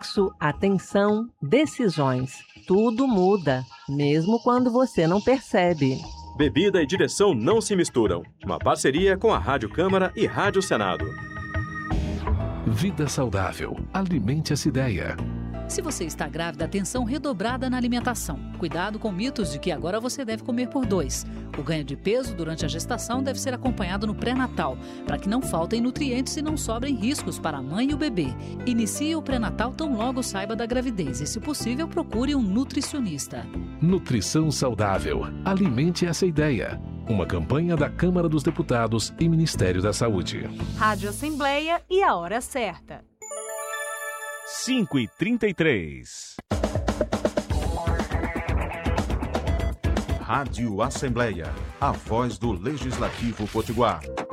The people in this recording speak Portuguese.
Isso, atenção, decisões. Tudo muda, mesmo quando você não percebe. Bebida e direção não se misturam. Uma parceria com a Rádio Câmara e Rádio Senado. Vida saudável. Alimente essa ideia. Se você está grávida, atenção redobrada na alimentação. Cuidado com mitos de que agora você deve comer por 2. O ganho de peso durante a gestação deve ser acompanhado no pré-natal, para que não faltem nutrientes e não sobrem riscos para a mãe e o bebê. Inicie o pré-natal tão logo saiba da gravidez e, se possível, procure um nutricionista. Nutrição saudável. Alimente essa ideia. Uma campanha da Câmara dos Deputados e Ministério da Saúde. Rádio Assembleia e a hora certa. 5h33. Rádio Assembleia, a voz do Legislativo Potiguar.